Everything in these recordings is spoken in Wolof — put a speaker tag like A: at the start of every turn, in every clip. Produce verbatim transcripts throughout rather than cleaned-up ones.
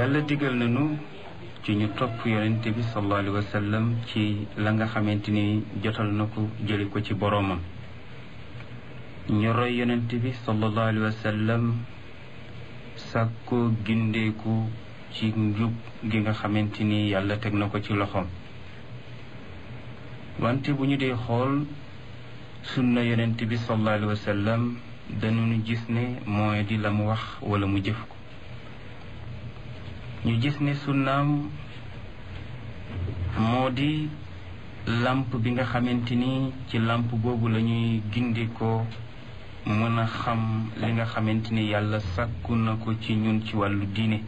A: yàlla digal nañu ci ñu topp yonent bi sallallahu alayhi wa sallam ci la nga xamante ni jotal na ko jële ko ci boroomam ñu roy yonent bi sallallahu alayhi wa sallam sàkkoo gindeeku ci njub gi nga xamante ni yàlla teg na ko ci loxoom. wante bu ñu dee xool sunna yonent bi sallallahu alayhi wa sallam dañu gis ne mooy di la mu wax wala mu jëf ko. ñu gis ne sunnaam moo di làmp bi nga xamante ni ci làmp boobu la ñuy gindikoo mën a xam li nga xamante ni yàlla sàkku na ko ci ñun ci wàllu diine.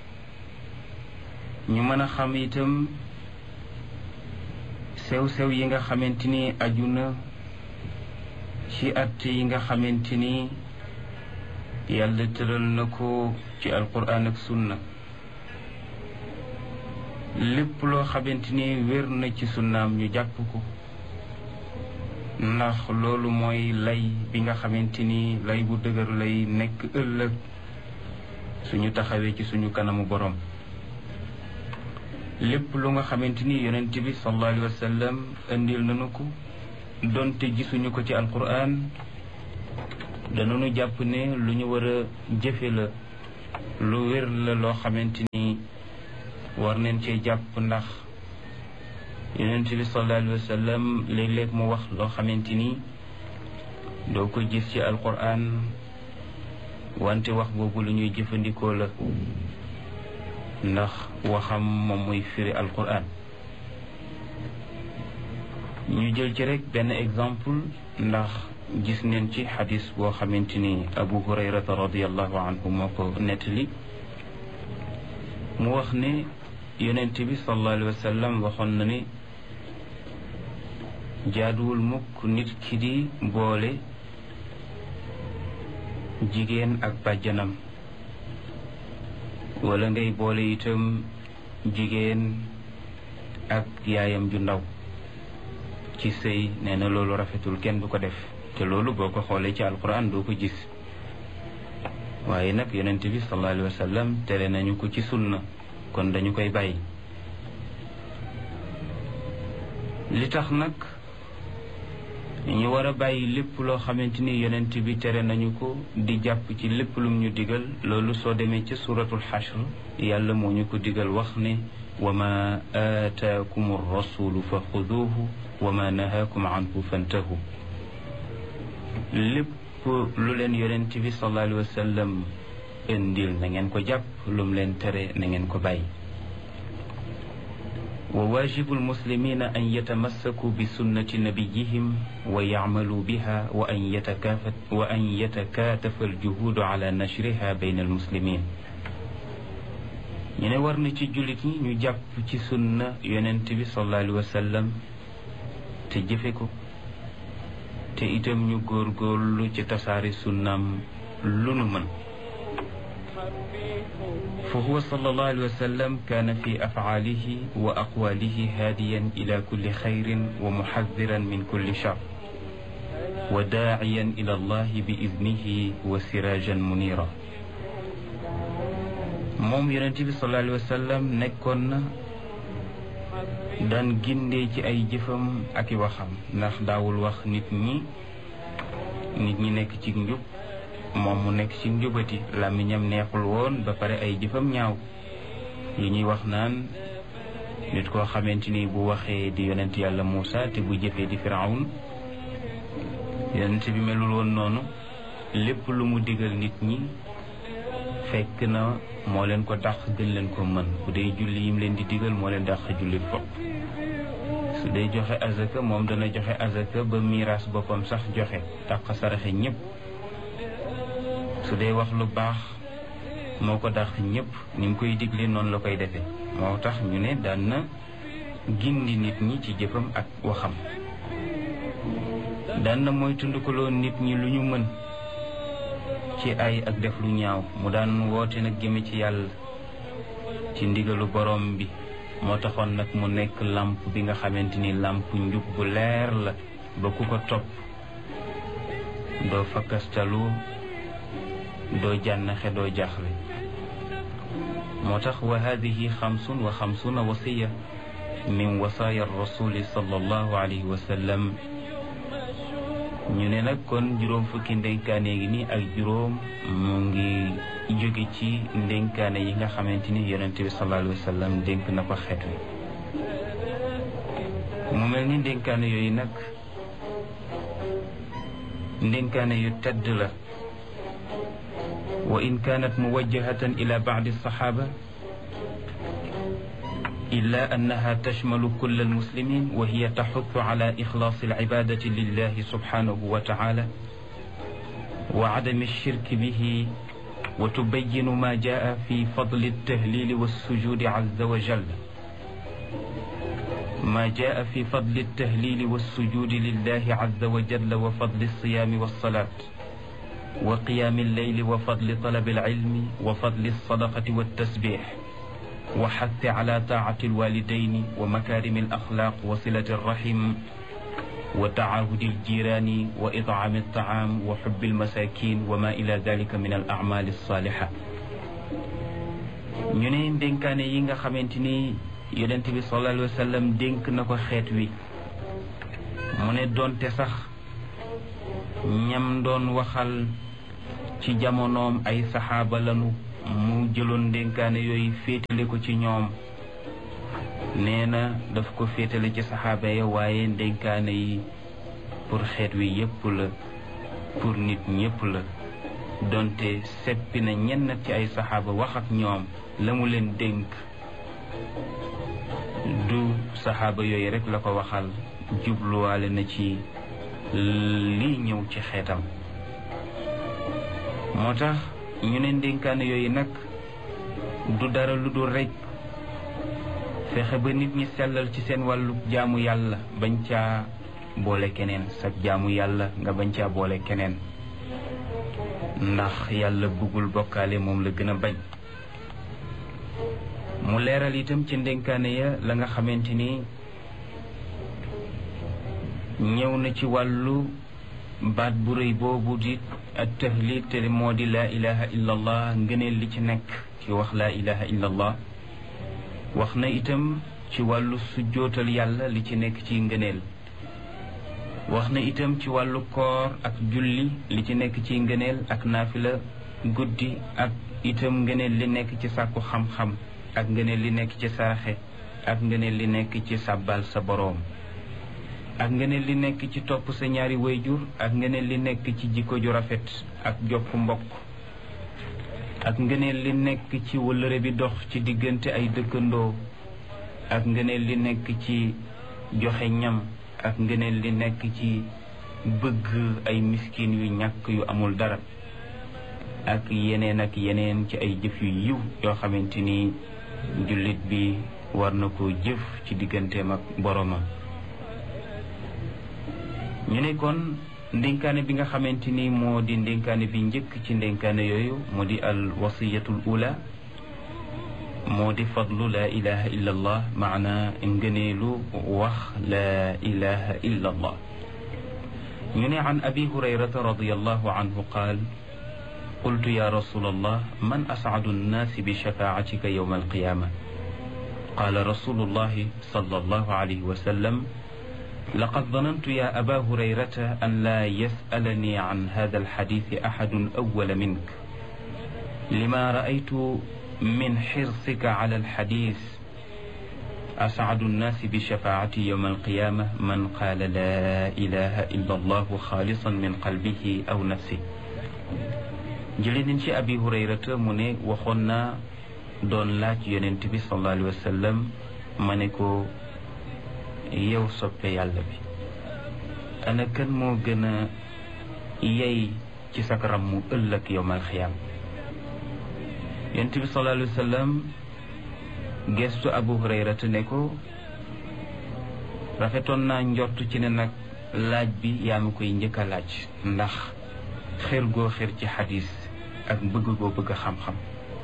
A: ñu mën a xam itam sew-sew yi nga xamante ni aju na ci at yi nga xamante ni yàlla tëral na ko ci alquran ak sunna. lépp loo xamante ni wér na ci sunnaam ñu jàpp ko ndax loolu mooy lay bi nga xamante ni lay bu dëgër lay nekk ëllëg suñu taxawee ci suñu kanamu borom. lépp lu nga xamante ni yonent bi sallallahu alayhi wa sallam indil nañu ko donte gisuñu ko ci alquran danañu jàpp ne lu ñu war a jëfe la lu wér la loo xamante ni war nañ cee jàpp ndax yonent bi sallallahu alayhi wa sallam léeg-léeg mu wax loo xamante ni doo ko gis ci alquran wante wax boobu lu ñuy jëfandikoo la ndax waxam moom muy firi alquran. ñu jël ci rek benn exemple ndax gis neen ci xadis boo xamante ni abu hurayrata radiallahu anhu moo ko nettali mu wax ne yonent bi sallallahu alayhi wa sallam waxoon na ne jaaduwul mukk nit ki di boole jigéen ak bàjjanam wala ngay boole itam jigéen ak yaayam ju ndaw ci sëy. nee na loolu rafetul, kenn du ko def, te loolu boo ko xoolee ci alquran doo ko gis. waaye nag yonent bi sallallahu alayhi wa sallam tere nañu ko ci sunna, kon dañu koy bàyyi. li tax nag ñu war a bàyyi lépp loo xamante ni yonent bi tere nañu ko di jàpp ci lépp lum ñu digal, loolu soo demee ci suratul xashr yàlla moo ñu ko digal wax ne wa ma aataakum rasulu fa xuduuhu wa ma nahaakum anhu fantahu. lépp lu leen yonent bi sallallahu alayhi wa sallam indil na ngeen ko jàpp, lum leen tere na ngeen ko bàyyi. wa waajibu almuslimina an yatamassaku bi sunnati nabiyihim wa yacmaluu biha wa an yatakaafat wa an yatakaatafa aljuhuudu ala nashriha bayna almuslimin. ñu ne war na ci jullit ñi ñu jàpp ci sunna yonent bi sallallahu alayhi wa sallam te jëfe ko, te itam ñu góorgóorlu ci tasaari sunnaam lu nu mën. fa huwa sallallahu alayhi wa sallam kaana fi afcaalihi wa aqwaalihi haadiyan ila kulli xayrin wa muxadiran min kulli shar wa daaciyan ila allahi bi idnihi wa siraajan munira. moom yonent bi sallallahu alayhi wa sallam nekkoon na daan gindee ci ay jëfam ak i waxam, ndax daawul wax nit ñi nit ñi nekk ci njub moom mu nekk ci njubati. làmmiñam neexul woon ba pare ay jëfam ñaaw yi ñuy wax naan nit koo xamante ni bu waxee di yonent yàlla Muusa te bu jëfee di Firawun. yonent bi melul woon noonu. lépp lu mu digal nit ñi fekk na moo leen ko dàq gën leen ko mën. bu dee julli yim leen di digal moo leen dàq julli fopp. su dee joxe azaka moom dana joxe azaka ba miiras boppam sax joxe dàq saraxe ñépp. su dee wax lu baax moo ko dàq ñépp, ni mu koy digle noonu la koy defee. moo tax ñu ne daan na gindi nit ñi ci jëfam ak waxam. daan na mooy tundukaloo nit ñi lu ñu mën ci ay ak def lu ñaaw. mu daan woote nag jëme ci yàlla ci ndigalu borom bi. moo taxoon nag mu nekk làmp bi nga xamante ni làmp njub bu leer la ba ku ko topp doo fakkastalu, doo jànnaxe, doo jaaxle. moo tax wa hadihi xamsun wa xamsuna wasiya min wasaaya rasuli sallallahu alayhi wa sallam ñu ne nag kon juróom fukki ndénkaane gi nii ak juróom mu ngi jóge ci ndénkaane yi nga xamante ni yonent bi sallallahu alayhi wa sallam dénk na ko xeet wi mu mel ni ndénkaane yooyu nag ndénkaane yu tedd la wa in kaanat muwajjahatan ila ba'di saxaaba illa annaha tashmalu kull almuslimin wa hiya taxuttu ala ixlaasi alcibaadati lillahi subhanahu wa taala wa cadami alshirki bihi wa tubayinu ma jaa fi fadli altahlili walsujudi caza wa jal ما جاء في فضل التهليل والسجود لله عز وجل وفضل الصيام والصلاة وقيام الليل وفضل طلب العلم وفضل الصدقة والتسبيح وحث على طاعة الوالدين ومكارم الأخلاق وصلة الرحم وتعاهد الجيران وإطعام الطعام وحب المساكين وما إلى ذلك من الأعمال الصالحة ñu ne dénkaane yi nga xamante ni yonent bi sallallahu alayhi wa sallam dénk na ko xeet wi mu ne doonte sax ñam doon waxal ci jamonoom ay saxaaba lanu mu jëloon dénkaane yooyu féetale ko ci ñoom nee na daf ko féetale ci saxaaba ya waaye dénkaane yi pour xeet wi yépp la pour nit ñépp la doonte seppi na ñenn ci ay saxaaba wax ak ñoom la mu leen dénk du saxaaba yooyu rek la ko waxal jubluwaale na ci lii ñëw ci xeetam moo tax ñu ne ndénkaane yooyu nag du dara lu dul rek fexe ba nit ñi sellal ci seen wàllu jaamu yàlla bañ caa boole keneen sa jaamu yàlla nga bañ caa boole keneen ndax yàlla bëggul bokkaale moom la gën a bañ mu leeral itam ci ndénkaane ya la nga xamante ni ñëw na ci wàllu baat bu rëy boobu di at tahlil te moo di laa ilaha illa allah ngëneel li ci nekk ci wax laa ilaha illa allah wax na itam ci wàllu sujjootal yàlla li ci nekk ci ngëneel wax na itam ci wàllu koor ak julli li ci nekk ci ngëneel ak naafila guddi ak itam ngëneel li nekk ci sàkku xam-xam ak ngëneel li nekk ci saraxe ak ngëneel li nekk ci sàbbal sa boroom ak ngëneel li nekk ci topp sa ñaari wayjur ak ngëneel li nekk ci jikko ju rafet ak jokk mbokk ak ngëneel li nekk ci wëllëre bi dox ci diggante ay dëkkandoo ak ngëneel li nekk ci joxe ñam ak ngëneel li nekk ci bëgg ay miskin yu ñàkk yu amul dara ak yeneen ak yeneen ci ay jëf yu yiw yoo xamante ni jullit bi war na ko jëf ci digganteem ak boroomam ñu ne kon ndénkaane bi nga xamante ni moo di ndénkaane bi njëkk ci ndénkaane yooyu moo di al wasiyatul ula moo di fadlu laa ilaha illa allah maana ngëneelu wax laa ilaha illa allah ñu ne an abi hurayrata radiallahu anhu qaal قلت يا رسول الله من أسعد الناس بشفاعتك يوم القيامة قال رسول الله صلى الله عليه وسلم لقد ظننت يا أبا هريرة أن لا يسألني عن هذا الحديث أحد أول منك لما رأيت من حرصك على الحديث أسعد الناس بشفاعتي يوم القيامة من قال لا إله إلا الله خالصا من قلبه أو نفسه jëlee nañ ci abi hurayrata mu ne waxoon naa doon laaj yonent bi sallallahu alayhi wa sallam ma ne ko yow soppe yàlla bi ana kan moo gën a yey ci sak rammu ëllëg yowmal xiyaam yonent bi sallallahu alayhi wa sallam gestu abu hurayrata ne ko rafetoon naa njort ci ne nag laaj bi yaa ma koy njëkk a laaj ndax xër goo xër ci xadis ak bëgg goo bëgg xam-xam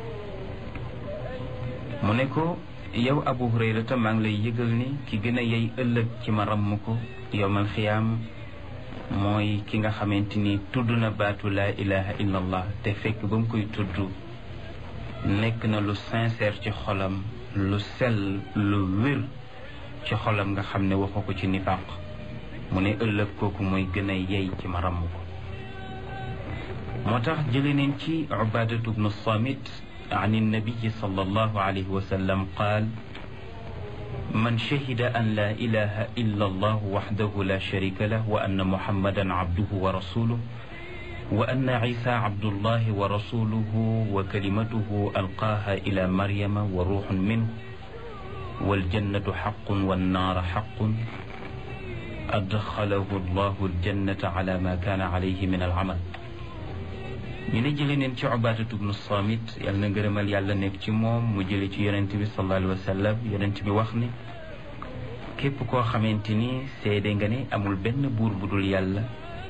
A: mu ne ko yow abu hurayrata maa ngi lay yëgal ni ki gën a yey ëllëg ci ma ramm ko yowmal xiyaam mooy ki nga xamante ni tudd na baatu laa ilaha illa allah te fekk ba mu koy tudd nekk na lu sincère ci xolam lu sell lu wér ci xolam nga xam ne waxu ko ci nifaq mu ne ëllëg kooku mooy gën a yey ci ma ramm ko moo tax jële neen ci Ubaadatu bnu Saamit an innabiyi sallallahu alayhi wa sallam qaal man shahida an la ilaha illa allah waxdahu la sharika lah wa anna muhammadan abduhu wa rasuluhu wa anna isa abdullahi wa rasuluhu wa kalimatuhu alqaaha ila maryama wa ruuxun minhu waljannatu xaqun wannaaru xaqun adxalahu allahu aljannata ala ma kaana alayhi min alamal ñu ne jële neen ci Ubaadatu bnu Saamit yàlla na ngërëmal yàlla nekk ci moom mu jële ci yonent bi sallallahu alayhi wa sallam yonent bi wax ne képp koo xamante ni seede nga ne amul benn buur bu dul yàlla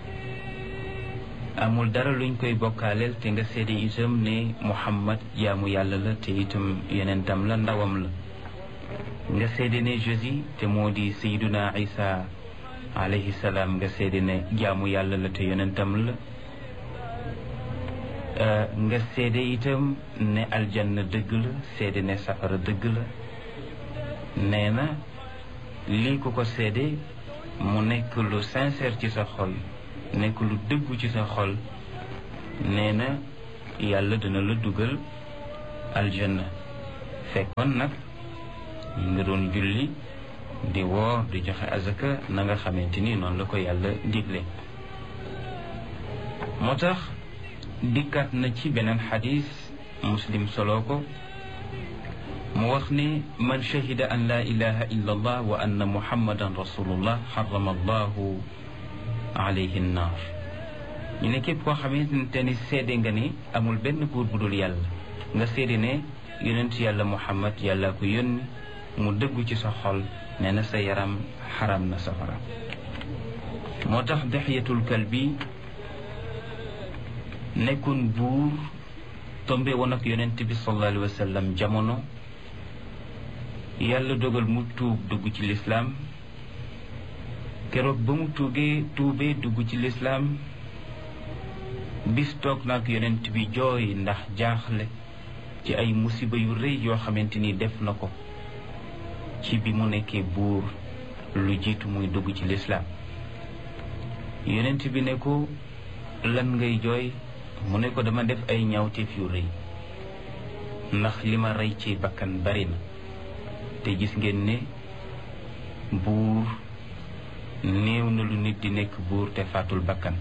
A: amul dara luñ koy bokkaaleel te nga seede itam ne Muhammad jaamu yàlla la te itam yonentam la ndawam la nga seede ne Jésus te moo di Sayyiduna Isa alayhi salaam nga seede ne jaamu yàlla la te yonentam la nga seede itam ne aljanna dëgg la seede ne safara dëgg la nee na lii ku ko seede mu nekk lu sincère ci sa xol nekk lu dëggu ci sa xol nee na yàlla dina la dugal aljanna fekkoon nag nga doon julli di woor di joxe azaka na nga xamante ni noonu la ko yàlla digle moo tax dikkaat na ci beneen xadis muslim solo ko mu wax ne man shahida an la ilaha illa allah wa anna muhammadan rasulullah xarama allahu alayhi nnaar ñu ne képp koo xamante ni seede nga ne amul benn buur bu dul yàlla nga seede ne yonent yàlla muhammad yàlla ko yónni mu dëggu ci sa xol nee na sa yaram xaram na safara moo tax Dihyatul Kalbi nekkoon buur tombe woon ak yonent bi sallallahu alayhi wa sallam jamono yàlla dogal mu tuub dugg ci lislaam keroog ba mu tuugee tuubee dugg ci lislaam bis toog na ak yonent bi jooy ndax jaaxle ci ay musiba yu rëy yoo xamante ni def na ko ci bi mu nekkee buur lu jiitu muy dugg ci lislaam yonent bi ne ko lan ngay jooy mu ne ko dama def ay ñaawteef yu rëy ndax li ma rey ci bakkan bari na te gis ngeen ne buur néew na lu nit di nekk buur te faatul bakkan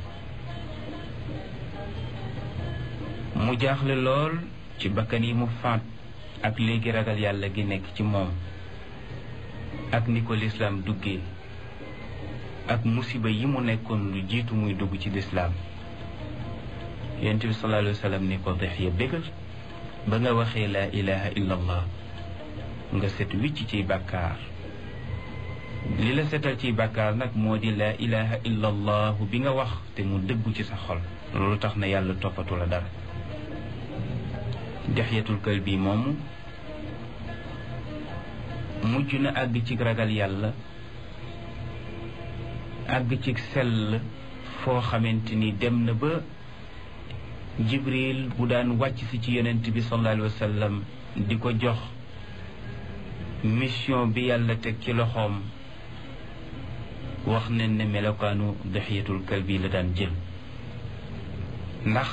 A: mu jaaxle lool ci bakkan yi mu faat ak léegi ragal yàlla gi nekk ci moom ak ni ko lislaam duggee ak musiba yi mu nekkoon lu jiitu muy dugg ci lislaam yonent bi sallallahu alayhi wa sallam ni ko Dihya bégal ba nga waxee laa ilaha illa allah nga set wicc ciy bàkkaar li la setal ciy bàkkaar nag moo di laa ilaha illa allah bi nga wax te mu dëggu ci sa xol loolu tax na yàlla toppatu la dara Dihyatul Kalbi moomu mujj na àgg ci ragal yàlla àgg ci sell foo xamante ni dem na ba Jibril bu daan wàcc si ci yonent bi sallallahu alayhi wa sallam di ko jox mission bi yàlla teg ci loxoom wax nañ ne melokaanu Dihyatul Kalbi la daan jël ndax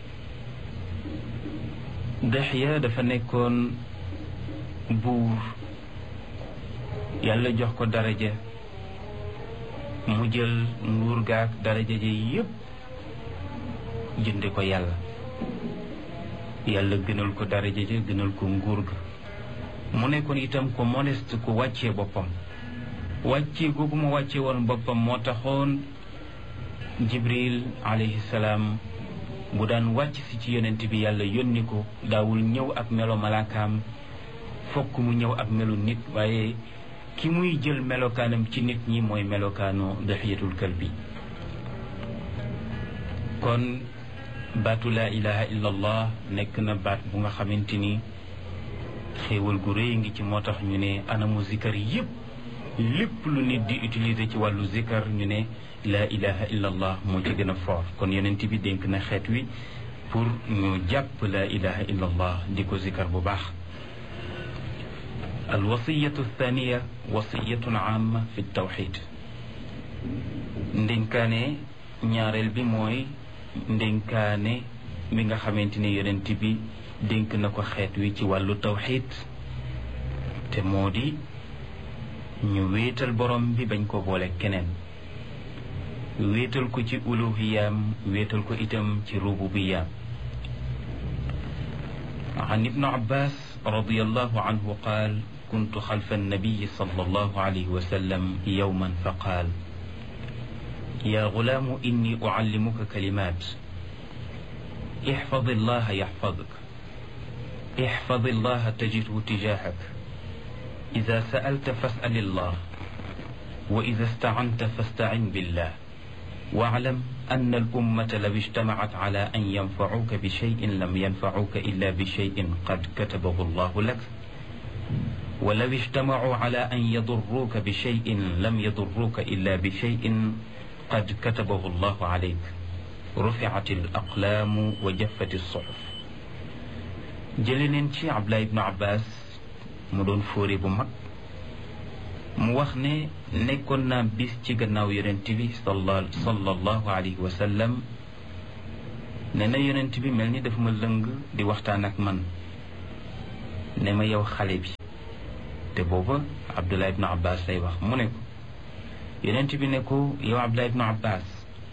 A: Dihya dafa nekkoon buur yàlla jox ko daraja mu jël nguur gaak daraja ji yépp jënde ko yàlla yàlla gënal ko daraja ja gënal ko nguur ga mu nekkoon itam ko modeste ku wàccee boppam wàccee googu mu wàccee woon boppam moo taxoon Jibril alayhi salaam bu daan wàcc si ci yonent bi yàlla yónni ko daawul ñëw ak melo malaakaam fokk mu ñëw ak melu nit waaye ki muy jël melokaanam ci nit ñi mooy melokaanu Dihyatul Kalbi kon baatu laa ilaha illa allah nekk na baat bu nga xamante ni xéewal gu rëy ngi ci moo tax ñu ne anamu zikar yépp lépp lu nit di utiliser ci wàllu zikar ñu ne laa ilaha illa allah moo ci gën a fort kon yonent bi dénk na xeet wi pour ñu jàpp la ilaha illa allah di ko zikar bu baax. al wasiyatu thaniya wasiyatun amma fi tawxid. ndénkaane ñaareel bi mooy ndénkaane mi nga xamante ni yonent bi dénk na ko xeet wi ci wàllu tawxid, te moo di ñu wéetal borom bi bañ ko boole keneen, wéetal ko ci uluhiyaam, wéetal ko itam ci rububiyaam. an ibnu abbas radiyallahu anhu qaal kuntu xalfa annabiyi sallallahu alayhi wa sallam yawman fa qaal ya gulaamu inni uallimuka kalimaat ixfad allaha yaxfaduk ixfad allaha tajidhu tijaahak ida sa'alta fas'al allah wa ida sta'anta fasta'in billah واعلم أن الأمة لو اجتمعت على أن ينفعوك بشيء لم ينفعوك إلا بشيء قد كتبه الله لك ولو اجتمعوا على أن يضروك بشيء لم يضروك إلا بشيء قد كتبه الله عليك رفعت الأقلام وجفت الصحف. جلنين شي عبد الله بن عباس مدون فوري بمك mu wax ne nekkoon naa bis ci gannaaw yonent bi sallallahu alayhi wa sallam ne na yonent bi mel ni daf ma lëng di waxtaan ak man ne ma yow xale bi, te booba Abdullah ibn Abbas lay wax. mu ne ko yonent bi ne ko yow Abdullah ibn Abbas,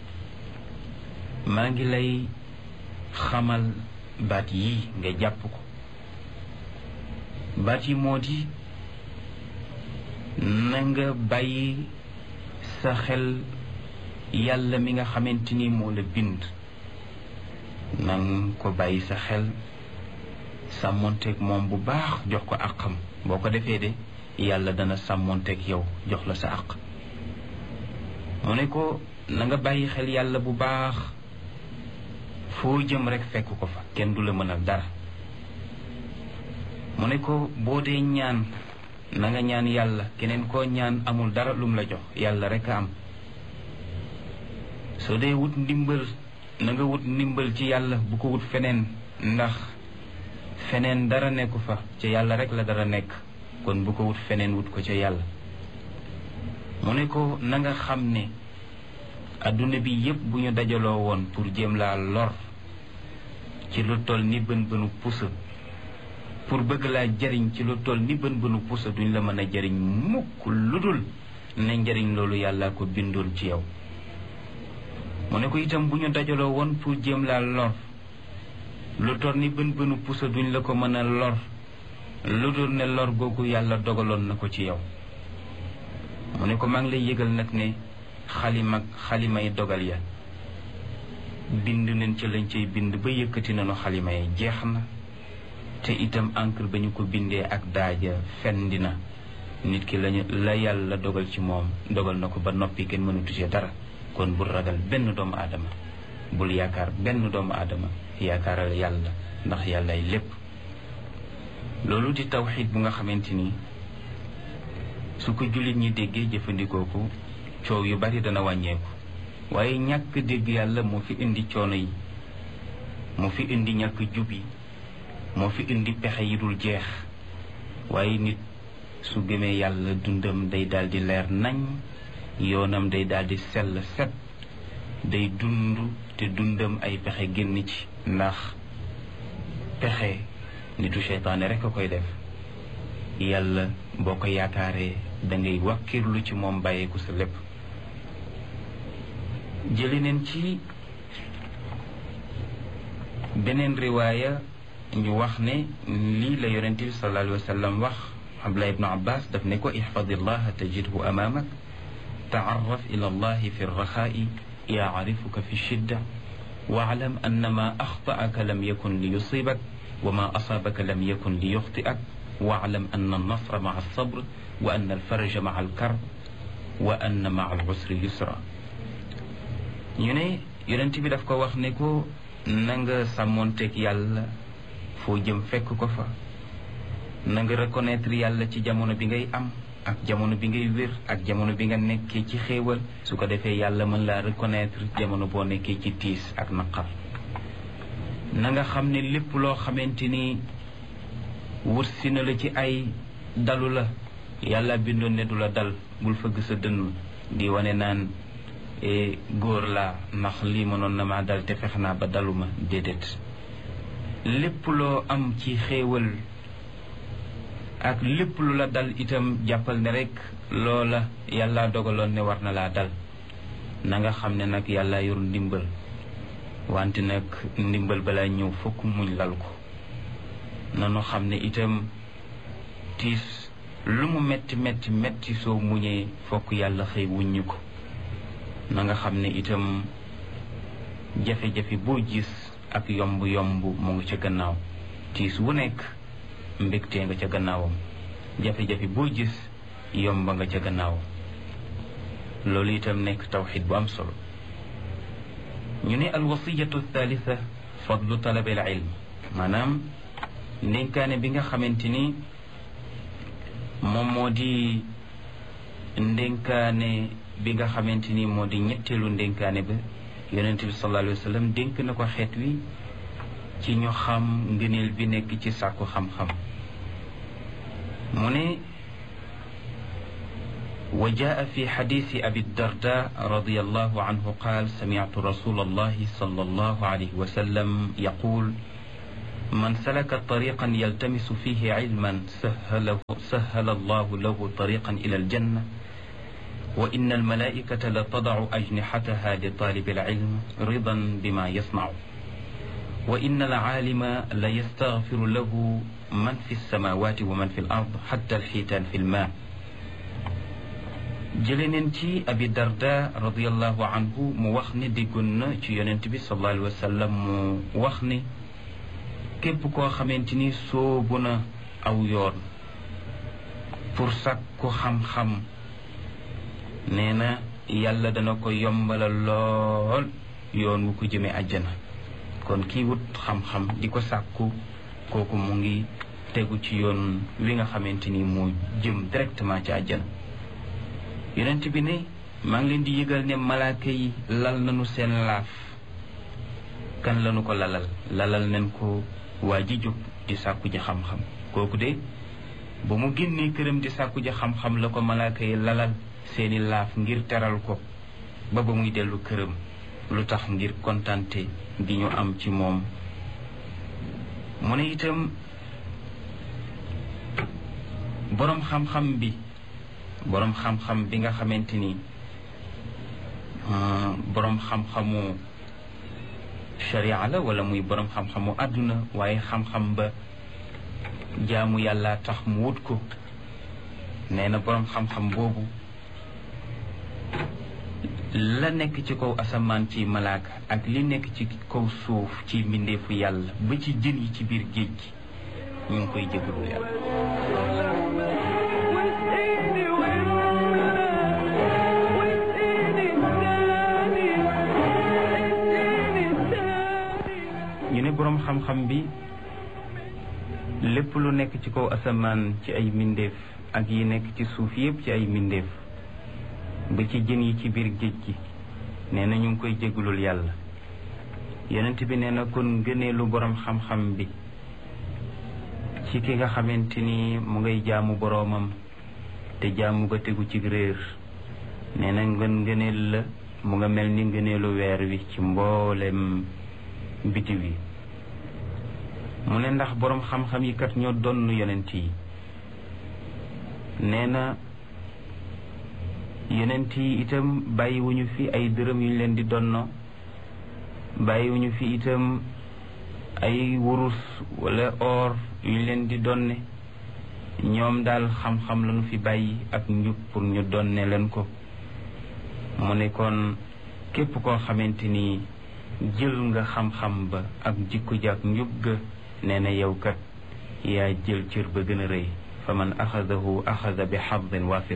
A: maa ngi lay xamal baat yii nga jàpp ko. baat yi moo di na nga bàyyi sa xel yàlla mi nga xamante ni moo la bind, na nga ko bàyyi sa xel, sàmmonteeg moom bu baax, jox ko àqam. boo ko defee de yàlla dana sàmmonteeg yow, jox la sa àq. mu ne ko na nga bàyyi xel yàlla bu baax, foo jëm rek fekk ko fa, kenn du la mënal dara. mu ne ko boo dee ñaan na nga ñaan yàlla, keneen koo ñaan amul dara lum la jox, yàlla rek a am. soo dee wut ndimbal na nga wut ndimbal ci yàlla, bu ko wut feneen, ndax feneen dara nekku fa, ca yàlla rek la dara nekk, kon bu ko wut feneen, wut ko ca yàlla. mu ne ko na nga xam ne adduna bi yépp bu ñu dajaloo woon pour jéem laa lor ci lu toll ni bën bënu pusa, pour bëgg laa jariñ ci lu toll ni bën bënu pusa, duñ la mën a jariñ mukk lu dul ne njariñ loolu yàlla ko bindoon ci yow. mu ne ko itam bu ñu dajaloo woon pour jéem laa lor lu toll ni bën bënu pusa, duñ la ko mën a lor lu dul ne lor googu yàlla dogaloon na ko ci yow. mu ne ko maa ngi lay yëgal nag ne xalima xalimay dogal ya bind nañ ca lañ cay bind ba yëkkati nañu xalima yi, jeex na. te itam encre ba ñu ko bindee ak daaja fendi na. nit ki lañu la yàlla dogal ci moom dogal na ko ba noppi, kenn mënatu ci dara. kon bul ragal benn doomu aadama, bul yaakaar benn doomu aadama, yaakaaral yàlla, ndax yàllay lépp. loolu di tawxiid bu nga xamante ni su ko jullit ñi déggee jëfandikoo ko, coow yu bari dana wàññeeku. waaye ñàkk dégg yàlla moo fi indi coono yi, moo fi indi ñàkk jub yi, moo fi indi pexe yi dul jeex. waaye nit su gëmee yàlla, dundam day daldi leer nañ, yoonam day daldi sell set, day dund te dundam ay pexe génn ci. ndax pexe nitu seytaane rekk a koy def. yàlla boo ko yaakaaree dangay wàkkirlu ci moom, bàyyeeku sa lépp. jëli neen ci beneen riwaaya ñu wax ne lii la yonent bi sallallahu alayhi wa sallam wax Abdullah ibn Abbas, daf ne ko ihfadillaha tajidhu amaamak, taarraf ila allahi fi rraxaa'i yaarifuka fi shidda, waalam anna ma axtaaka lam yakun li yusibak wa ma asaabaka lam yakun li yuxtiak, waalam anna annasra maa alsabr wa anna alfaraja maa alkarb wa anna maa alusri yusra. ñu ne yonent bi daf ko wax ne ko na nga sàmmoonteeg yàlla, foo jëm fekk ko fa. na nga reconnaître yàlla ci jamono bi ngay am ak jamono bi ngay wér ak jamono bi nga nekkee ci xéewal, su ko defee yàlla mën laa reconnaître jamono boo nekkee ci tiis ak naqar. na nga xam ne lépp loo xamante ni wut si na la ci ay dalu la yàlla bindoon ne du la dal bul fëgg sa dënn di wane naan góor laa ndax lii mënoon na maa dal te fex naa ba daluma déedéet lépp loo am ci xéewal ak lépp lu la dal itam jàppal ne rek loola yàlla dogaloon ne war na laa dal na nga xam ne nag yàlla yor ndimbal wante nag ndimbal balaa ñëw fokk muñ lal ko nanu xam ne itam tiis lu mu metti metti metti soo muñee fokk yàlla xëy wuññi ko na nga xam ne itam jafe-jafe boo gis ak yomb yomb mu ngi ca gannaaw tiis wu nekk mbégtee nga ca gannaawam jafe-jafe boo gis yomba nga ca gannaaw loolu itam nekk tawxid bu am solo ñu ne alwasiyatu thalitha fadlu talabil ilm maanaam ndénkaane bi nga xamante ni moom moo di ndénkaane bi nga xamante ni moo di ñetteelu ndénkaane ba yonent bi sallallahu alayhi wa sallam dénk na ko xeet wi ci ñu xam ngëneel bi nekk ci sàkku xam-xam mu ne wa jaa fi xadiisi abi darda radiyallahu anhu qaal sami'tu rasulallahi sallallahu alayhi wa sallam yaqul man salaka tariqan yaltamisu fihi ilman sahhalahu sahhala allahu lahu tariqan ila aljanna wa inna almalaikata la tada'u ajnihataha li talibi alilm ridan bima yasna'u wa inna alaalima la yastaghfiru lahu man fi alsamawati wa man fi alard hatta alxiitaan fi alma jële neen ci abi darda radiallahu anhu mu wax ne déggoon na ci yonent bi sallallahu alayhi wa sallam mu wax ne képp koo xamante ni soobu na aw yoon pour sàkku xam-xam nee na yàlla dana ko yombalal lool yoon wu ko jëmee àjjana kon kii wut xam-xam di ko sàkku kooku mu ngi tegu ci yoon wi nga xamante ni moo jëm directement ci àjjana yonent bi ne maa ngi leen di yëgal ne malaaka yi lal nañu seen laaf kan lañu ko lalal lalal nañ ko waa ji jóg di sàkku ji xam-xam kooku de ba mu génnee këram di sàkku ji xam-xam la ko malaaka yi lalal seeni laaf ngir teral ko ba ba muy dellu këram lu tax ngir kontante gi ñu am ci moom mu ne itam boroom xam-xam bi boroom xam-xam bi nga xamante ni boroom xam-xamu sharia la wala muy boroom xam-xamu àdduna waaye xam-xam ba jaamu yàlla tax mu wut ko nee na boroom xam-xam boobu la nekk ci kaw asamaan ci malaaka ak li nekk ci kaw suuf ci mbindeefu yàlla ba ci jën yi ci biir géej gi ñu ngi koy jégalu yàlla ñu ne boroom xam-xam bi lépp lu nekk ci kaw asamaan ci ay mbindeef ak yi nekk ci suuf yépp ci ay mbindeef ba ci jën yi ci biir géej gi nee na ñu ngi koy jégalul yàlla yonent bi nee na kon gëneelu boroom xam-xam bi ci ki nga xamante ni mu ngay jaamu boroomam te jaamu ga tegu ci réer nee na ngën ngëneel la mu nga mel ni ngëneelu weer wi ci mboolem biti wi mu ne ndax boroom xam-xam yi kat ñoo donn yonent yi nee na yonent yi itam bàyyiwuñu fi ay dërëm yu ñu leen di donno bàyyiwuñu fi itam ay wurus wala or yu ñu leen di donne ñoom daal xam-xam lañu fi bàyyi ak njub pour ñu donne leen ko mu ne kon képp koo xamante ni jël nga xam-xam ba ak jikko ja ak njub ga nee na yow kat yaa jël cër ba gën a rëy fa man axadahu axada bi xadin waafir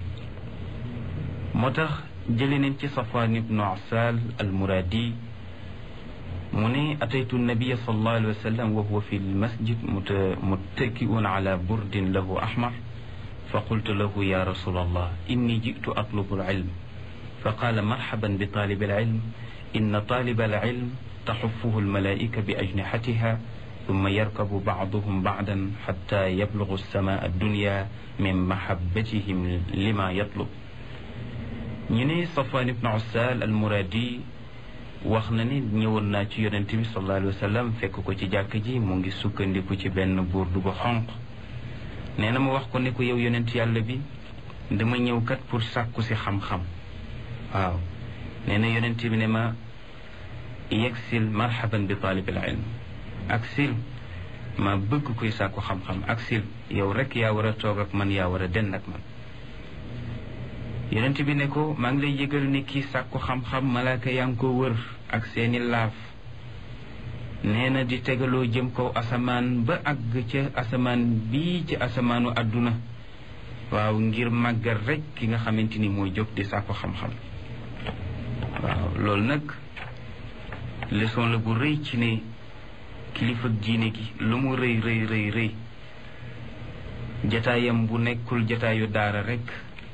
A: moo tax jële neen ci Safwaan ibnu Asal al-Muradi mu ne ataytu nabiyya sallallahu alayhi wa sallam wa huwa fi lmasjid muttaki'un ala burdin lahu ahmar fa qultu lahu ya rasul allah inni ji'tu atlubu al-ilm fa qala marhaban bi talib al-ilm inna talib al-ilm taxufuhu almalaika bi ajnihatiha thumma yarkabu baaduhum baadan xatta yablugu alsamaa addunya min mahabbatihim lima yatlub. ñu ne Safwan ibn Ussal almuradi wax na ni ñëwoon naa ci yonent bi sallallahu alayhi wa sallam fekk ko ci jàkk ji mu ngi sukkandiku ci benn burdu bu xonq. nee na ma wax ko ne ko yow yonent yàlla bi dama ñëw kat pour sàkku si xam-xam. waaw nee na yonent bi ne ma yegsil marhaban bi taalibil ilm ak sil ma bëgg koy sàkku xam-xam ak sil yow rek yaa war a toog ak man yaa war a den ak man. yonent bi ne ko maa ngi lay yëgal ni kii sàkku xam-xam malaaka yaa ngi ko wër ak seeni laaf. nee na di tegaloo jëm kaw asamaan ba àgg ca asamaan bii ci asamaanu àdduna. waaw ngir màggal rek ki nga xamante ni mooy jóg di sàkku xam-xam. waaw loolu nag leçon la bu rëy ci ne kilifa diine gi lu mu rëy rëy rëy rëy jataayam bu nekkul jataayu daara rek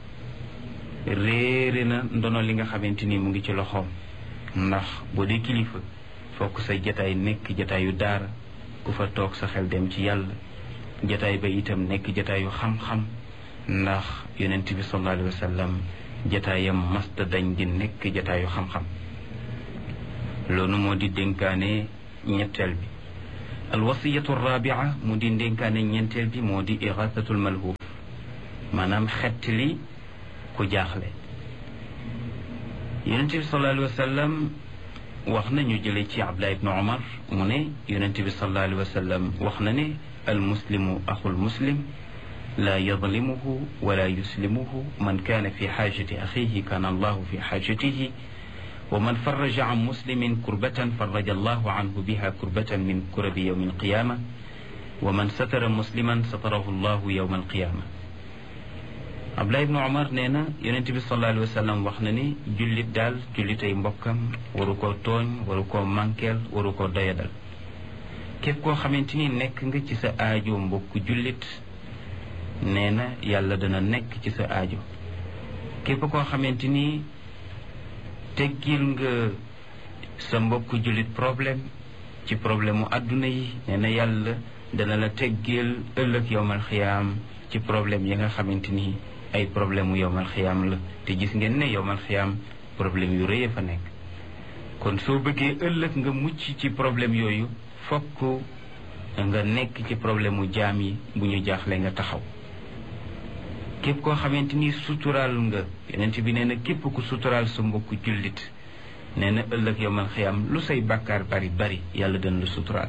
A: réere na ndono li nga xamante ni mu ngi ci loxoom. ndax boo dee kilifa fokk sa jataay nekk jataayu daara ku fa toog sa xel dem ci yàlla jataay ba itam nekk jataayu xam-xam. ndax yonent bi sallallahu alayhi wa sallam jataayam masta dañ di nekk jataayu xam-xam. loolu moo di dénkaane ñetteel bi. alwasiyatu rabia mu di dénkaane ñeenteel bi moo di irasatul malhuuf maanaam xett li ku jaaxle. yonent bi sallallahu alayhi wa sallam wax nañu jële ci Abdullah ibn Umar mu ne yonent bi sallallahu alayhi wa sallam wax na ne almuslimu axul muslim laa yadlimuhu wala yuslimuhu man kaana fi xaajati axiihi kaana allahu fi xaajatihi wa man faraja an muslimin kurbatan faraja allahu anhu biha kurbatan min kurabi yawmi alqiyaama wa man satara musliman satarahu allahu yawma alqiyaama. Abdullah ibn Umar nee na yonent bi sallallahu alayhi wa sallam wax na ni jullit daal jullitay mbokkam waru koo tooñ waru koo mànkeel waru koo doyadal. képp koo xamante ni nekk nga ci sa aajo mbokku jullit nee na yàlla dana nekk ci sa aajo. képp koo xamante ni teggil nga sa mbokku jullit problème ci problème mu àdduna yi nee na yàlla dana la teggil ëllëg yowmal xiyaam ci problème yi nga xamante ni ay problème mu yowmal xiyaam la te gis ngeen ne yowmal xiyaam problème yu rëy fa nekk. kon soo bëggee ëllëg nga mucc ci problème yooyu fokk nga nekk ci problème mu jaam yi bu ñu jaaxle nga taxaw. képp koo xamante ni suturaal nga yonent bi nee na képp ku suturaal sa mbokku jullit nee na ëllëg yowmal xiyaam lu say bàkkaar bari bari yàlla dana la suturaal.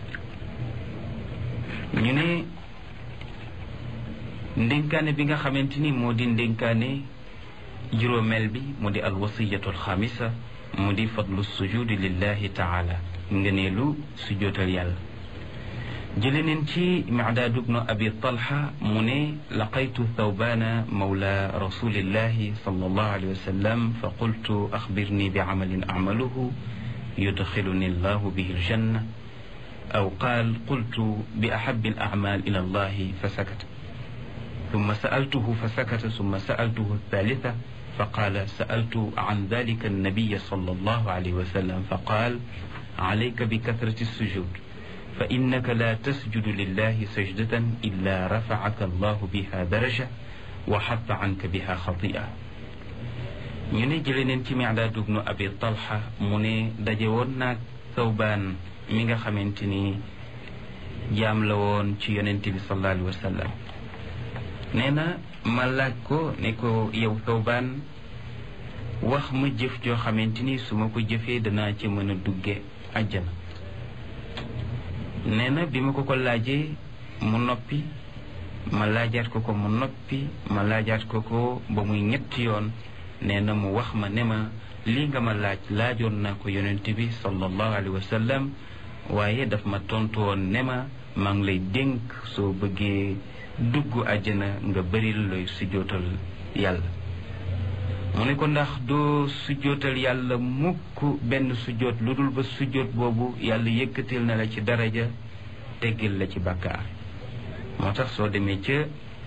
A: ñu ne ndénkaane bi nga xamante ni moo di ndénkaane juróomeel bi mu di alwasiyatu alxamisa mu di fadlu sujudi lillahi taala ngëneelu sujootal yàlla. jële neen ci Micdaad ibnu Abi Talha mu ne laqaytu Thawbaana mawla rasulillahi sallallahu alayhi wa sallam fa qultu axbirni bi camalin acmaluhu yudxiluni allahu bihi aljanna aw qaal qultu bi ahabi alacmaal ila allahi fa sakata ثم سألته فسكت ثم سألته الثالثة فقال سألت عن ذلك النبي صلى الله عليه وسلم فقال عليك بكثرة السجود فإنك لا تسجد لله سجدة إلا رفعك الله بها درجة وحط عنك بها خطيئة. ñu ne jëlee neen ci Micdaad ibnu Abi Talha mu ne daje woon naag Thawbaan mi nga xamante ni jaam la woon ci yonent bi sallallahu alayhi wa sallam. nee na ma laaj ko ne ko yow Thawbaan wax ma jëf joo xamante ni su ma ko jëfee danaa ci mën a dugge àjjana. nee na bi ma ko ko laajee mu noppi ma laajaat ko ko mu noppi ma laajaat ko ko ba muy ñetti yoon nee na mu wax ma ne ma lii nga ma laaj laajoon naa ko yonent bi sallallahu alayhi wa sallam waaye daf ma tontu woon ne ma maa ngi lay dénk soo bëggee dugg àjjana nga bëri looy sujjootal yàlla. mu ne ko ndax doo sujjootal yàlla mukk benn sujjoot lu dul ba sujjoot boobu yàlla yëkkatil na la ci daraja teggil la ci bàkkaar. moo tax soo demee ca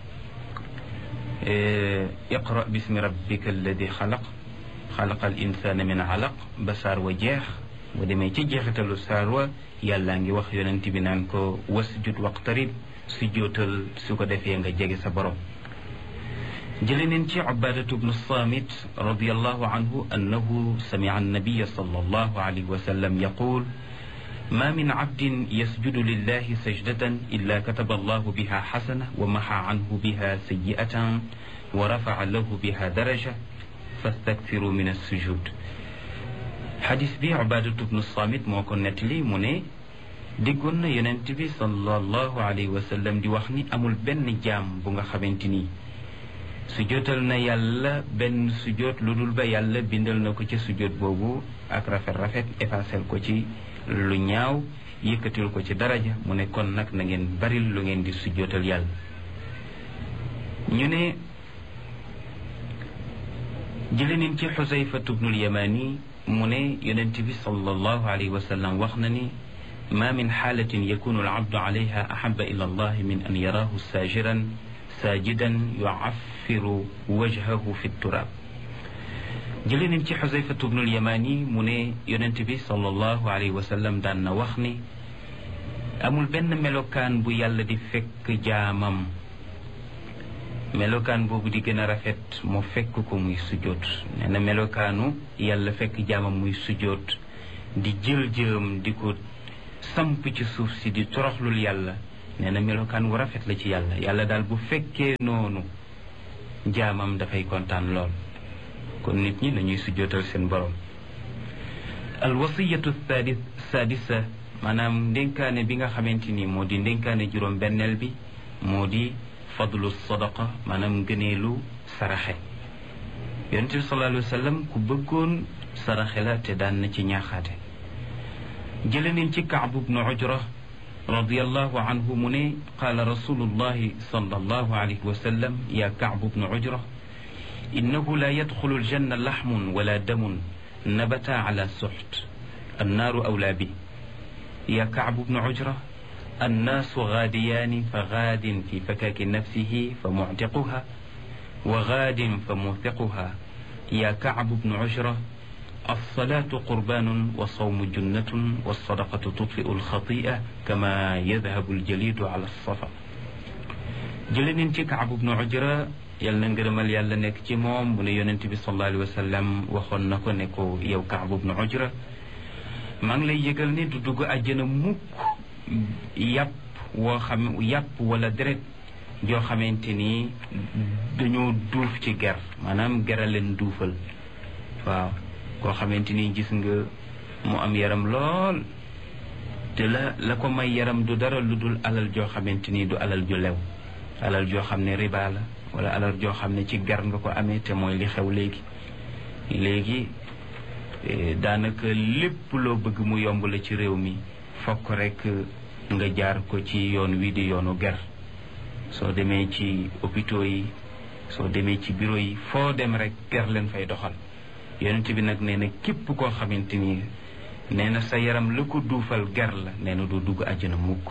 A: iqra bismi rabbika alladi xalaq xalaqa al insana min alaq basaar wa jeex bu demee ci jeexitalu saar wa yàlla ngi wax yonent bi naan ko wasjud waqtarib su jootal su ko defee nga jege sa borom. jële neen ci Ubaadatu bnu Saamit radiyallahu anhu annahu sami'a annabiya sallallahu alayhi wa sallam yaqul ma min abdin yasjudu lillahi sajdatan illa kataba allahu biha xasana wa maxa anhu biha sayyi'atan wa rafa'a lahu biha daraja fastakfiru min assujud. xadis bi Ubaadatu bnu Saamit moo ko nettali mu ne déggoon na yonent bi sallallahu alayhi wa sallam di wax ni amul benn jaam bu nga xamante ni sujootal na yàlla benn sujoot lu dul ba yàlla bindal na ko ci sujoot boobu ak rafet rafet effacel ko ci lu ñaaw yëkkatil ko ci daraja mu ne kon nag na ngeen baril lu ngeen di sujootal yàlla. ñu ne jële nañ ci Xusayfatu bnul Yamani mu ne yonent bi sallallahu alayhi wa sallam wax na ni ma min xaalatin yakunu al-abdu alayha ahaba ila allah min an yaraahu saajiran saajidan yuaffiru wajhahu fi turaab. jëlee nañ ci Xusayfatu bnul Yamani mu ne yonent bi sallallahu alayhi wa sallam daan na wax ni amul benn melokaan bu yàlla di fekk jaamam melokaan boobu di gën a rafet mu fekk ko muy sujjoot. nee na melokaanu yàlla fekk jaamam muy sujjoot di jël jëm di ko samp ci suuf si di toroxlul yàlla nee na melokaan wu rafet la ci yàlla yàlla daal bu fekkee noonu jaamam dafay kontaan lool. kon nit ñi nañuy sujjootal seen borom. al wasiyatu sadis sadisa maanaam ndénkaane bi nga xamante ni moo di ndénkaane juróom benneel bi moo di fadlu sadaqa maanaam gëneelu saraxe. yonent bi sallallahu alayhi wa sallam ku bëggoon saraxe la te daan na ci ñaaxaate. jële nañ ci Kaab bnu Ujra radiyallahu anhu mu ne qaala rasulullahi sallallahu alayhi wa sallam ya Kaab bnu Ujra innahu la yadxulu aljanna laxmun wala damun nabata ala suxt annaaru awlaa bi. ya Kaab bnu Ujra annaasu gaadiyaani fa gaadin fi fakaaki nafsihi fa muctiquha wa gaadin fa muthiquha. ya Kaab bnu Ujra alsalaatu qurbaanun wa sawmu junnatun wa sadaqatu tudfiu alxatia kama yadhabu aljalidu ala alsafa. jële nañ ci Kaab bnu Ujra yal na ngërëmal yàlla nekk ci moom mu ne yonent bi sallallahu alayhi wa sallam waxoon na ko ne ko yow Kaab bnu Ujra maa ngi lay yëgal ne du dugg àjjana mukk yàpp woo xam yàpp wala deret joo xamante ni dañoo duuf ci ger maanaam gera leen duufal. waaw koo xamante ni gis nga mu am yaram lool te la la ko may yaram du dara lu dul alal joo xamante ni du alal ju lew alal joo xam ne riba la wala alal joo xam ne ci ger nga ko amee te mooy li xew léegi léegi daanaka lépp loo bëgg mu yomb la ci réew mi fokk rek nga jaar ko ci yoon wi di yoonu ger. soo demee ci hôpitaux yi soo demee ci bureau yi foo dem rek ger leen fay doxal. yonent bi nag nee na képp koo xamante ni nee na sa yaram la ko duufal ger la nee na doo dugg àjjana mukk.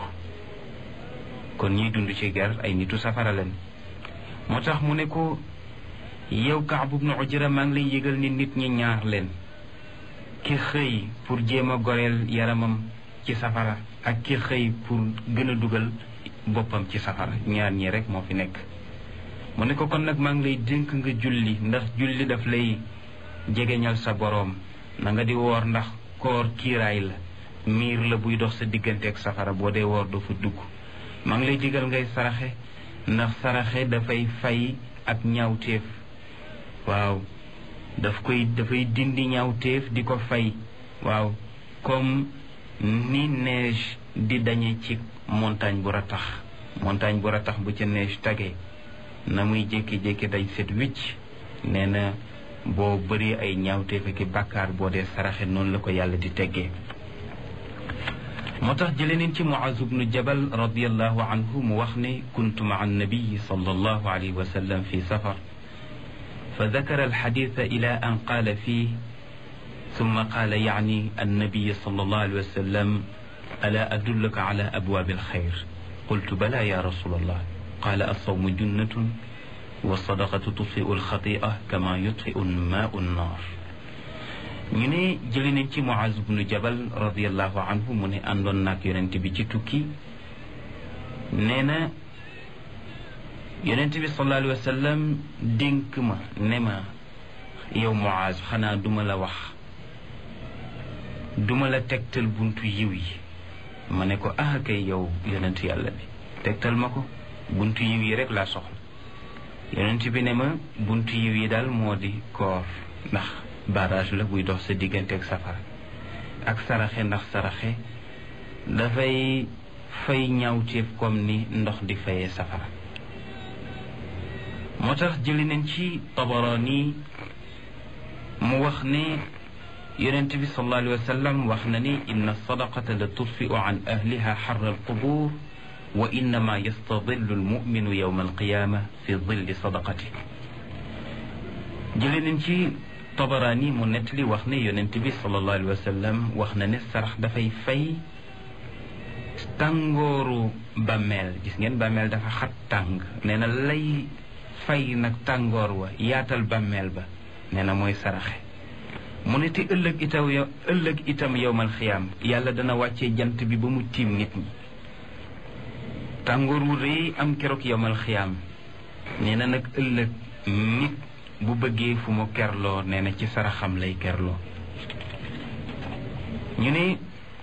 A: kon ñiy dund ci ger ay nitu safara leen. moo tax mu ne ko yow Kaab bnu Ujra maa ngi lay yëgal ni nit ñi ñaar leen ki xëy pour jéem a goreel yaramam ci safara ak ki xëy pour gën a dugal boppam ci safara ñaar ñi rek moo fi nekk. mu ne ko kon nag maa ngi lay dénk nga julli ndax julli daf lay jegeñal sa boroom na nga di woor ndax koor kiiraay la miir la buy dox sa diggante ak safara boo dee woor doo fa dugg. maa ngi lay digal ngay saraxe ndax saraxe dafay fay ak ñaawteef. waaw daf koy dafay dindi ñaawteef di ko fay. waaw comme ni neige di dañe ci montagne bu ratax montagne bu ratax bu ca neige tagee na muy jékki-jékki day set wicc nee na boo bëri ay ñaawteef ak bàkkaar boo dee saraxe noonu la ko yàlla di teggee. moo tax jëlee nañ ci Muaz bnu Jabal radiyallahu anhu mu wax ne kuntu maa annabiyi sallallahu alayhi wa sallam fi safar fa dakara alxaditha ila an qaala fii summa qaala yaani annabiyi sallallahu alayhi wa sallam ala adulluka ala abwaabi alxayr qultu bala ya rasulallah qaala alsawmu junnatun wa sadaqatu tutfiu alxatia kama yutfiu almaau nnaar. ñu ne jëli nañ ci Muaz ibnu Jabal radiallahu anhu mu ne àndoon naag yonent bi ci tukki nee na yonent bi sallallahu alayhi wa sallam dénk ma ne ma yow Muaz xanaa duma la wax duma la tegtal buntu yiw yi ma ne ko ah kay yow yonent yàlla bi tegtal ma ko buntu yiw yi rek laa soxla yonent bi ne ma buntu yiw yi daal moo di koor ndax barrage la buy dox sa diggante ak safara ak saraxe ndax saraxe dafay fay ñaawteef comme ni ndox di fayee safara moo tax jëli nañ ci Tabarani mu wax ne yonent bi sallallahu alayhi wa sallam wax na ni inna sadaqata la tudfiu an ahliha xarra alqubur wa innama yastadillu almuminu yowma alqiyama fi dilli sadaqati jëli nañ ci Tabarani mu nettali wax ne yonent bi sallallahu alayhi wa sallam wax na ne sarax dafay fay tàngooru bàmmeel gis ngeen bàmmeel dafa xat tàng nee na lay fay nag tàngoor wa yaatal bàmmeel ba nee na mooy saraxe mu ne te ëllëg itam yow ëllëg itam yowmal xiyaam yàlla dana wàccee jant bi ba mu tiim nit ñi tàngoor wu rëy am keroog yowmal xiyaam nee na nag ëllëg nit bu bëggee fu mu kerloo nee na ci saraxam lay kerloo ñu ne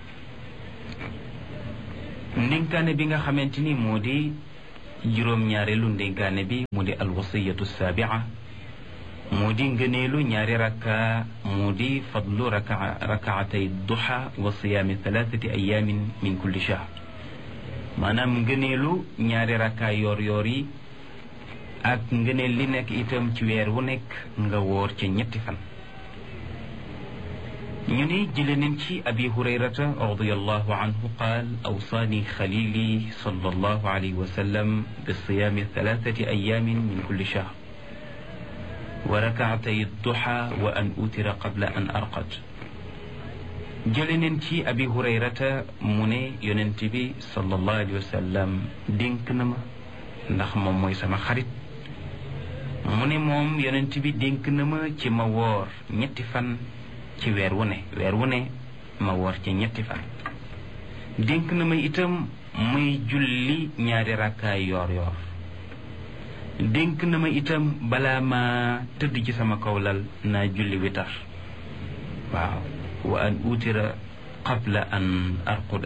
A: ndénkaane bi nga xamante ni moo di juróom-ñaareelu ndénkaane bi mu di alwasiyatu saabia moo di ngëneelu ñaari rakka moo di fadlu raka rakaatay duha wa siyaami thalathati ayamin min kulli shahr maanaam ngëneelu ñaari rakka yoor yoor yi ak ngëneel li nekk itam ci weer wu nekk nga woor ca ñetti fan ñu ne jële nañ ci abi hurayrata radiallahu anhu qaal awsaani xalili sallallahu alayhi wa sallam bi siyaami thalathati ayamin min kulli shahr wa rakaatay duha wa an utira qabla an arqad jële nañ ci abi hurayrata mu ne yonent bi sallallahu alayhi wa sallam dénk na ma ndax moom mooy sama xarit mu ne moom yonent bi dénk na ma ci ma woor ñetti fan ci weer wu ne weer wu ne ma woor ci ñetti fan dénk na ma itam muy julli ñaari rakkaay yoor yoor dénk na ma itam balaa ma tëdd ci sama kawlal naa julli witar waaw wa an utira qabla an arquda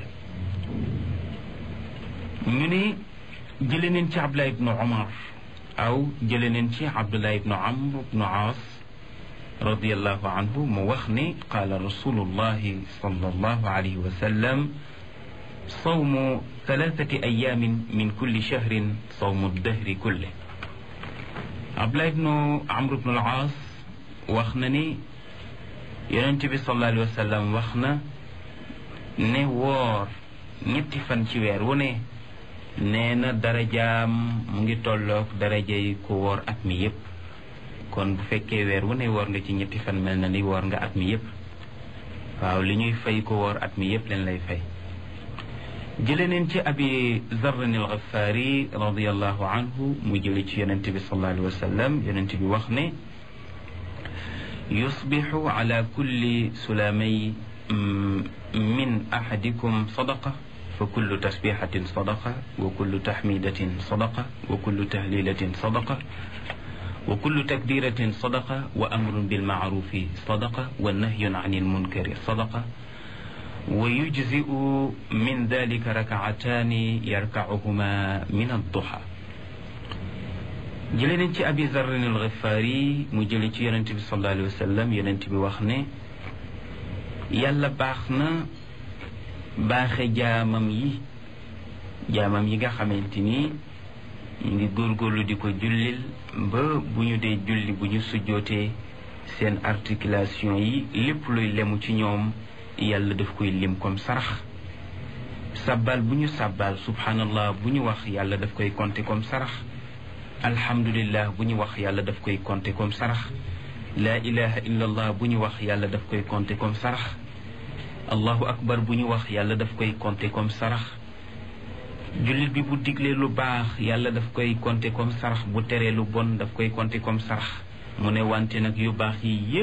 A: ñu ne jële neen ci Abdullah ibnu Umar aw jële neen ci Abdullah ibnu Amr ibnu Aas radiallahu anhu mu wax ne qaala rasulullahi sallallahu alayhi wa sallam sawmu thalathati ayamin min kulli shahrin sawmu dahri kulle Abdullah ibnu Amr ibnu al-Aas wax na ni yonent bi sallallahu alayhi wa sallam wax na ne woor ñetti fan ci weer wu ne nee na darajaam mu ngi tolloog darajay ku woor at mi yépp kon bu fekkee weer wu ne woor nga ci ñetti fan mel na ni woor nga at mi yépp waaw li ñuy fay ku woor at mi yépp leen lay fay jële neen ci abi zarrin al-Ghaffaari radiyallahu anhu mu jële ci yonent bi sallallahu alayhi wa sallam yonent bi wax ne yusbixu ala kulli sulamay min ahadikum sadaqa fa kullu tasbixatin sadaqa wa kullu taxmidatin sadaqa wa kullu tahlilatin sadaqa wa kullu takbiratin sadaqa wa amrun bilmacrufi sadaqa wa nahyun an ilmunkari sadaqa wa yujzi'u min dalika rakacataani yarkacuhuma min adduha jële nañ ci abi zarrin al-Ghiffaari mu jële ci yonent bi sallallahu alayhi wa sallam yonent bi wax ne yàlla baax na baaxe jaamam yi jaamam yi nga xamante ni ñu ngi góorgóorlu di ko jullil ba bu ñu dee julli bu ñu sujjootee seen articulation yi lépp luy lemu ci ñoom yàlla daf koy lim comme sarax sabbal bu ñu sabbal subhanallah bu ñu wax yàlla daf koy compter comme sarax alhamdulillah bu ñu wax yàlla daf koy compter comme sarax la ilaha illallah bu ñu wax yàlla daf koy compter comme sarax allahu akbar bu ñu wax yàlla daf koy compter comme sarax jullit bi bu diglee lu baax yàlla daf koy compter comme sarax bu teree lu bon daf koy compter comme sarax mu ne wante nag yu baax yi yépp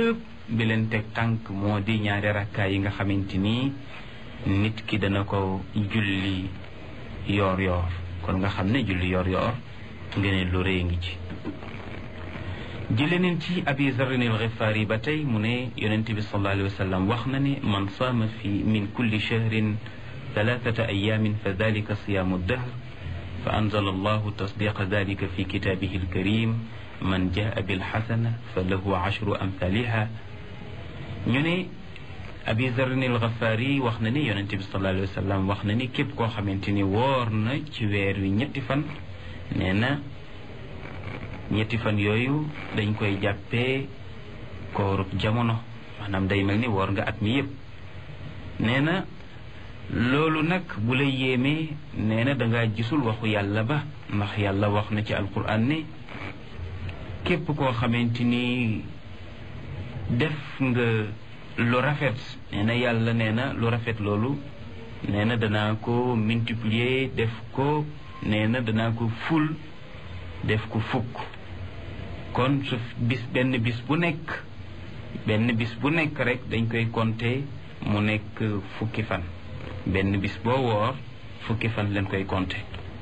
A: bi leen teg tànk moo di ñaari rakkaa yi nga xamante ni nit ki dana ko julli yoor yoor kon nga xam ne julli yoor yoor ngeen lu rëy ngi ci. jële neen ci abi zarrin al-Ghifari ba tey mu ne yonent bi sallallahu alayhi wa sallam wax na ne man saama fi min kulli shahrin thalathata ayamin fa dalika siyaamu dahr fa anzala allahu tasdiqa dalika fi kitaabihi al-karim man jaa bilxasana fa lahu ashru amthaliha. ñu ne abi zarrin al-Ghifari wax na ni yonent bi sallallahu alayhi wa sallam wax na ni képp koo xamante ni woor na ci weer wi ñetti fan nee na ñetti fan yooyu dañ koy jàppee koorub jamono maanaam day mel ni woor nga at mi yëpp. nee na loolu nag bu la yéemee nee na dangaa gisul waxu yàlla ba ndax yàlla wax na ci alquran ne képp koo xamante ni def nga lu rafet nee na yàlla nee na lu rafet loolu nee na danaa ko multiplier def ko nee na danaa ko ful def ko fukk. kon su bis benn bis bu nekk benn bis bu nekk rek dañ koy compter mu nekk fukki fan benn bis boo woor fukki fan leen koy compter.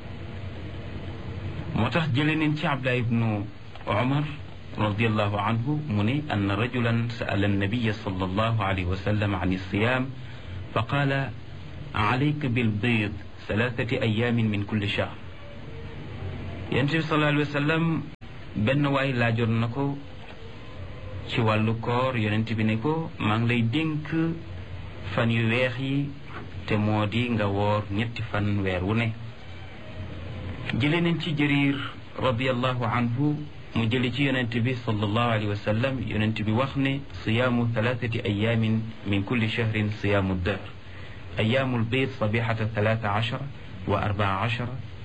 A: moo tax jële neen ci Abdullah ibnu Umar radiyallahu anhu mu ne anna rajulan sa'ala an-nabiyya sallallahu alayhi wa sallam an as-siyam fa qala alayka bil bayd thalathati ayamin min kulli shahr. yonent bi sallallahu alayhi wa sallam benn waay laajoon na ko ci wàllu koor yonent bi ne ko maa ngi lay dénk fan yu weex yi te moo di nga woor ñetti fan weer wu ne. jële nañ ci Jarir radiyallahu anhu mu jële ci yonent bi sallallahu alayhi wa sallam yonent bi wax ne siyaamu thalathati ayamin min kulli shahrin siyaamu dahr ayaamul bayd sabihata thalatha ashara wa arbaa ashara